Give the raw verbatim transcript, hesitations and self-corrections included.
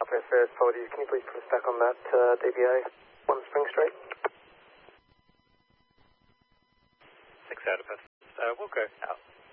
Southwest Ferris, apologies. Can you please put us back on that uh, D B A one Spring Street? Six out of us. Uh, we'll go out.